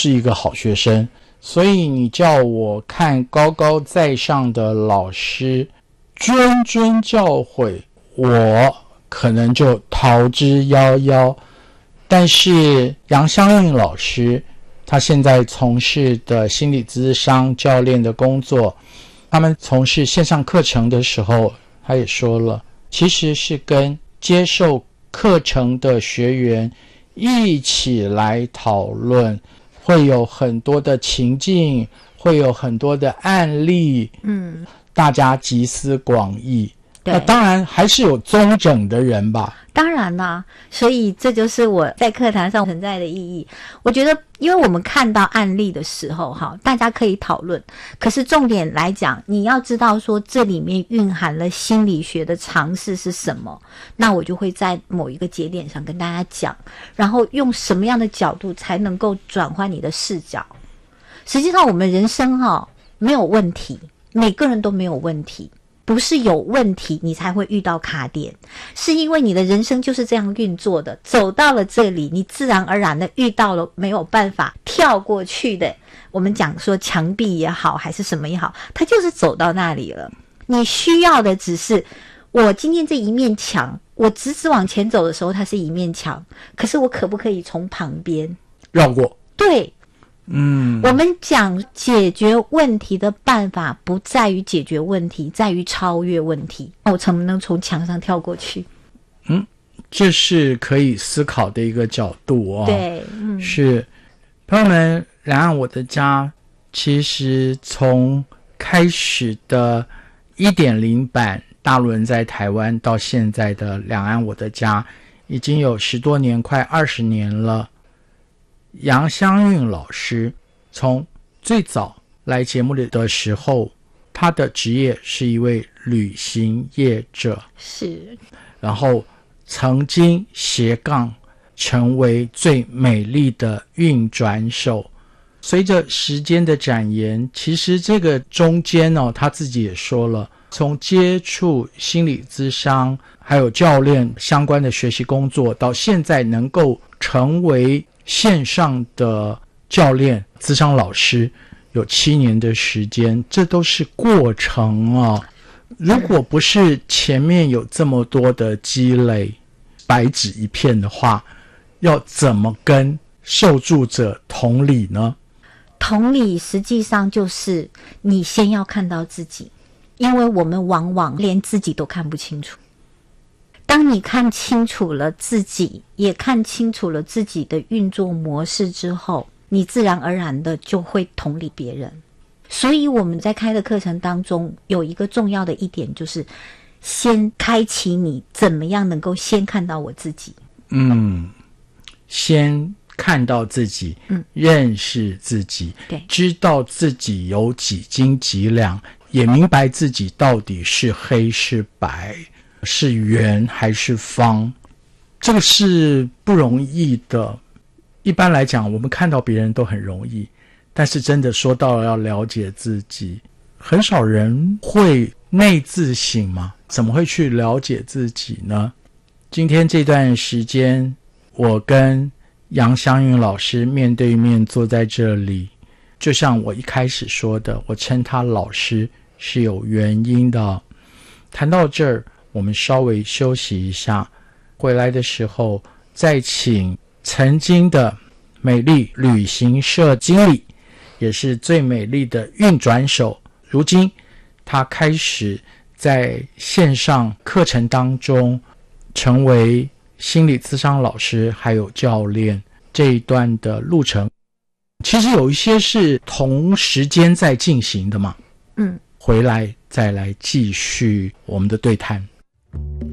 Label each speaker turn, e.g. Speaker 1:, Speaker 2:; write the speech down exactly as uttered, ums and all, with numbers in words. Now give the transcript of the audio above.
Speaker 1: 是一个好学生，所以你叫我看高高在上的老师谆谆教诲，我可能就逃之夭夭。但是杨香韵老师他现在从事的心理咨商教练的工作，他们从事线上课程的时候，他也说了，其实是跟接受课程的学员一起来讨论，会有很多的情境，会有很多的案例，嗯，大家集思广益。那当然还是有宗整的人吧。
Speaker 2: 当然啦，所以这就是我在课堂上存在的意义。我觉得因为我们看到案例的时候哈，大家可以讨论，可是重点来讲，你要知道说这里面蕴含了心理学的常识是什么，那我就会在某一个节点上跟大家讲，然后用什么样的角度才能够转换你的视角。实际上我们人生哈没有问题，每个人都没有问题，不是有问题你才会遇到卡点，是因为你的人生就是这样运作的，走到了这里，你自然而然的遇到了没有办法跳过去的，我们讲说墙壁也好还是什么也好，它就是走到那里了。你需要的只是我今天这一面墙，我直直往前走的时候它是一面墙，可是我可不可以从旁边
Speaker 1: 绕过？
Speaker 2: 对，
Speaker 1: 嗯，
Speaker 2: 我们讲解决问题的办法不在于解决问题，在于超越问题。我怎么能从墙上跳过去？
Speaker 1: 嗯，这是可以思考的一个角度哦。
Speaker 2: 对，嗯，
Speaker 1: 是。朋友们，两岸我的家其实从开始的 一点零 版大陆人在台湾到现在的两岸我的家已经有十多年，快二十年了。杨香韵老师从最早来节目里的时候，他的职业是一位旅行业者，
Speaker 2: 是，
Speaker 1: 然后曾经斜杠成为最美丽的运转手。随着时间的展延，其实这个中间哦，他自己也说了，从接触心理咨商还有教练相关的学习工作，到现在能够成为线上的教练咨商老师，有七年的时间，这都是过程啊。如果不是前面有这么多的积累，白纸一片的话，要怎么跟受助者同理呢？
Speaker 2: 同理实际上就是你先要看到自己，因为我们往往连自己都看不清楚。当你看清楚了自己，也看清楚了自己的运作模式之后，你自然而然的就会同理别人。所以我们在开的课程当中有一个重要的一点，就是先开启你怎么样能够先看到我自己。
Speaker 1: 嗯，先看到自己，嗯，认识自己，
Speaker 2: 对，
Speaker 1: 知道自己有几斤几两，也明白自己到底是黑是白，是圆还是方，这个是不容易的。一般来讲，我们看到别人都很容易，但是真的说到了要了解自己，很少人会内自省嘛，怎么会去了解自己呢？今天这段时间，我跟杨香韵老师面对面坐在这里，就像我一开始说的，我称他老师是有原因的。谈到这儿，我们稍微休息一下，回来的时候再请曾经的美丽旅行社经理，也是最美丽的运转手，如今他开始在线上课程当中成为心理咨商老师还有教练，这一段的路程其实有一些是同时间在进行的嘛。嗯，回来再来继续我们的对谈。